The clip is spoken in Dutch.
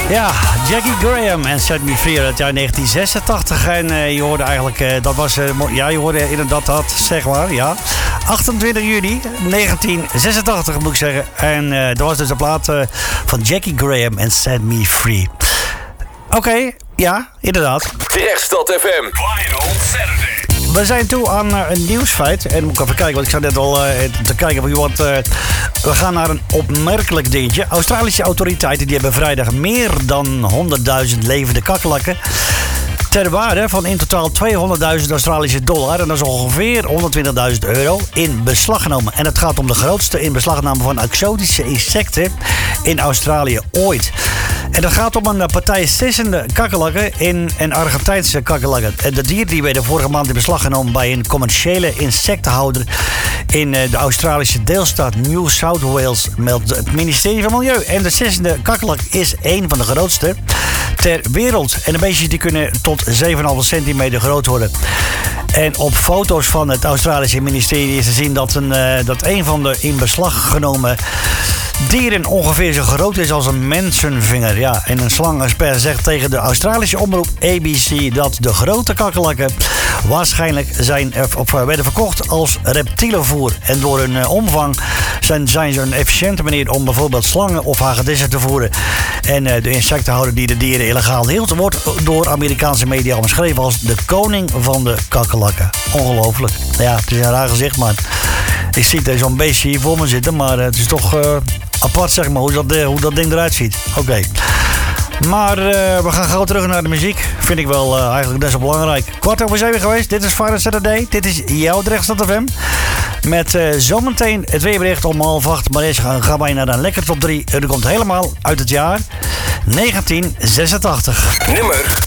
Ja, Jackie Graham en Set Me Free uit het jaar 1986. En je hoorde eigenlijk, dat was, ja, je hoorde inderdaad dat, zeg maar, ja. 28 juni 1986 moet ik zeggen. En dat was dus de plaat van Jackie Graham en Set Me Free. Oké, ja, inderdaad. Trekstad FM. Vinyl Saturday. We zijn toe aan een nieuwsfeit. En moet ik even kijken, want ik zat net al te kijken. Want we gaan naar een opmerkelijk dingetje. Australische autoriteiten die hebben vrijdag meer dan 100.000 levende kakkerlakken ter waarde van in totaal $200.000 Australische dollar. En dat is ongeveer €120.000 in beslag genomen. En het gaat om de grootste in beslagname van exotische insecten in Australië ooit. En dat gaat om een partij sissende kakkerlakken in een Argentijnse kakkerlakken. De dieren die werden vorige maand in beslag genomen bij een commerciële insectenhouder in de Australische deelstaat New South Wales, meldt het ministerie van Milieu. En de sissende kakkerlak is een van de grootste ter wereld. En de beestjes die kunnen tot 7,5 centimeter groot worden. En op foto's van het Australische ministerie is te zien dat een van de in beslag genomen dieren ongeveer zo groot is als een mensenvinger. Ja, en een slangenexpert zegt tegen de Australische omroep ABC dat de grote kakkerlakken waarschijnlijk werden verkocht als reptielenvoer. En door hun omvang zijn ze een efficiënte manier om bijvoorbeeld slangen of hagedissen te voeren. En de insectenhouder die de dieren illegaal hield, wordt door Amerikaanse media omschreven als de koning van de kakkerlakken. Ongelooflijk. Ja, het is een raar gezicht, maar ik zie zo'n beestje hier voor me zitten, maar het is toch apart, zeg maar, hoe dat ding eruit ziet. Oké. Maar we gaan gauw terug naar de muziek. Vind ik wel eigenlijk best wel belangrijk. 7:15 geweest. Dit is Vinyl Saturday. Dit is jouw Trekstad FM. Met zometeen het weerbericht om 7:30. Maar eerst gaan wij naar een lekker top 3. En dat komt helemaal uit het jaar 1986. Nummer